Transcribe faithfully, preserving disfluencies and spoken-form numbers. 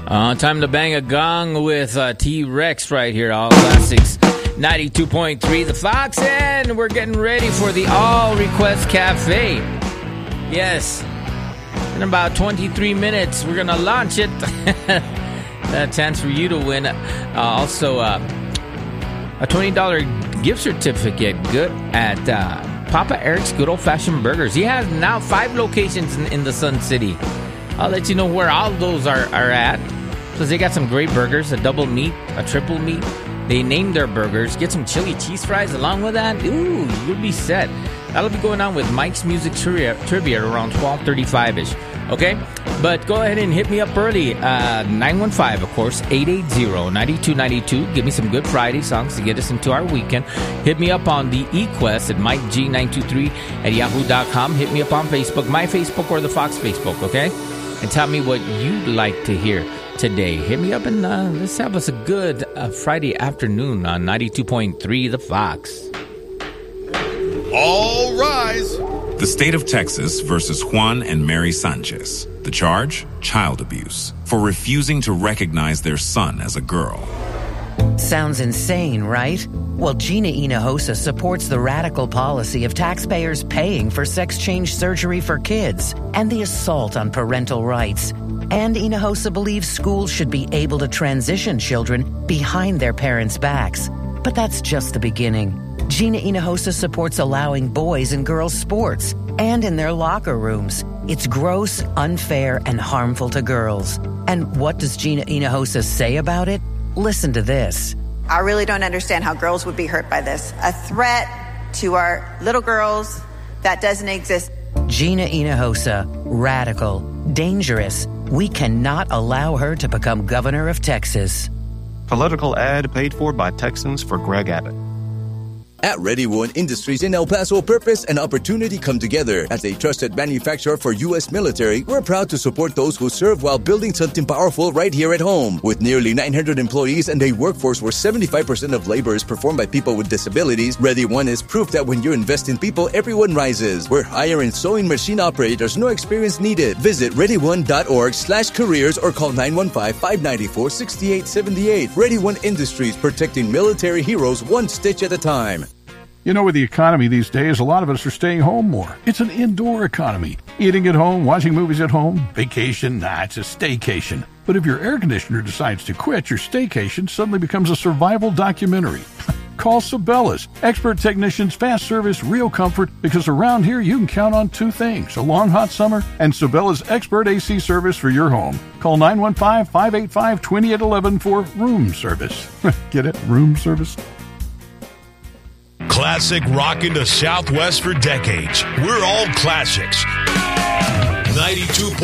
Uh, time to bang a gong with uh, T-Rex right here. All Classics ninety-two point three The Fox, and we're getting ready for the All Request Cafe. Yes, in about twenty-three minutes, we're going to launch it. A chance for you to win. Uh, also, uh, a twenty dollars gift certificate good at uh, Papa Eric's Good Old Fashioned Burgers. He has now five locations in, in the Sun City. I'll let you know where all those are, are at. Because they got some great burgers, a double meat, a triple meat. They named their burgers. Get some chili cheese fries along with that. Ooh, you'll be set. That'll be going on with Mike's Music Trivia, trivia around twelve thirty-five-ish. Okay? But go ahead and hit me up early. Uh, nine one five, of course, eight eight zero, nine two nine two. Give me some Good Friday songs to get us into our weekend. Hit me up on the eQuest at Mike G nine two three at yahoo dot com. Hit me up on Facebook, my Facebook, or the Fox Facebook, okay? And tell me what you'd like to hear today. Hit me up and uh, let's have us a good uh, Friday afternoon on ninety-two point three The Fox. All rise. The state of Texas versus Juan and Mary Sanchez. The charge? Child abuse. For refusing to recognize their son as a girl. Sounds insane, right? Well, Gina Hinojosa supports the radical policy of taxpayers paying for sex change surgery for kids and the assault on parental rights. And Hinojosa believes schools should be able to transition children behind their parents' backs. But that's just the beginning. Gina Hinojosa supports allowing boys and girls sports and in their locker rooms. It's gross, unfair, and harmful to girls. And what does Gina Hinojosa say about it? Listen to this. I really don't understand how girls would be hurt by this. A threat to our little girls that doesn't exist. Gina Hinojosa, radical, dangerous. We cannot allow her to become governor of Texas. Political ad paid for by Texans for Greg Abbott. At Ready One Industries in El Paso, purpose and opportunity come together. As a trusted manufacturer for U S military, we're proud to support those who serve while building something powerful right here at home. With nearly nine hundred employees and a workforce where seventy-five percent of labor is performed by people with disabilities, Ready One is proof that when you invest in people, everyone rises. We're hiring sewing machine operators, no experience needed. Visit ready one dot org slash careers or call nine one five, five nine four, six eight seven eight. Ready One Industries, protecting military heroes one stitch at a time. You know, with the economy these days, a lot of us are staying home more. It's an indoor economy. Eating at home, watching movies at home, vacation, nah, it's a staycation. But if your air conditioner decides to quit, your staycation suddenly becomes a survival documentary. Call Sabellas. Expert technicians, fast service, real comfort, because around here you can count on two things, a long hot summer and Sabellas expert A C service for your home. Call nine one five, five eight five, two eight one one for room service. Get it? Room service? Classic rocking the Southwest for decades. We're all classics. ninety-two point